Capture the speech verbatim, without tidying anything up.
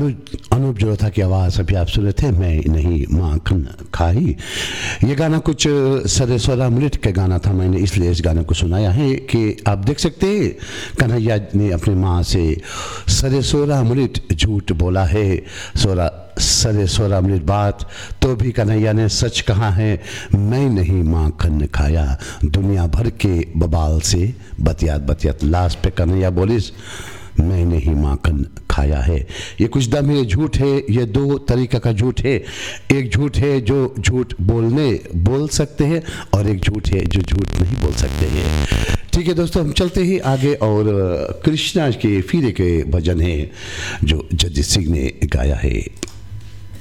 अनुज अनूप जलोथा की आवाज़ अभी आप सुन रहे थे, मैं नहीं माखन खाई। ये गाना कुछ साढ़े सोलह मिनट का गाना था, मैंने इसलिए इस गाने को सुनाया है कि आप देख सकते हैं कन्हैया ने अपनी माँ से साढ़े सोलह मिनट झूठ बोला है। सोलह साढ़े सोलह मिनट बाद तो भी कन्हैया ने सच कहा है, मैं नहीं माखन खाया। दुनिया भर के बबाल से बतियात बतियात लास्ट पे कन्हैया बोलिस, मैं नहीं माखन खाया है। ये कुछ दम ये झूठ है, ये दो तरीका का झूठ है। एक झूठ है जो झूठ बोलने बोल सकते हैं और एक झूठ है जो झूठ नहीं बोल सकते हैं। ठीक है दोस्तों, हम चलते ही आगे और कृष्णा के फिर के भजन है जो जगजीत सिंह ने गाया है।